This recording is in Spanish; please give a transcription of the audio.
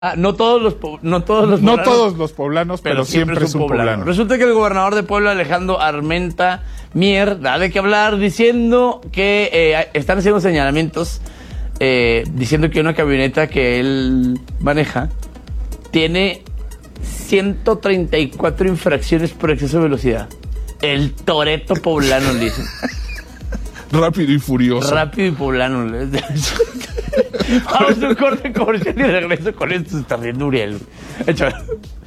No todos los poblanos, pero siempre es un poblano. Resulta que el gobernador de Puebla, Alejandro Armenta Mier, da de qué hablar diciendo que están haciendo señalamientos, diciendo que una camioneta que él maneja tiene 134 infracciones por exceso de velocidad. El Toretto poblano, le dicen. Rápido y furioso. Rápido y poblano. Vamos a un corte comercial y regreso con esto. Se está riendo Uriel. Échale.